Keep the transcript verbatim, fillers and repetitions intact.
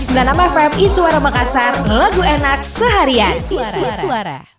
sembilan puluh enam F M Isuara Makassar, lagu enak seharian. Isuara. Isuara.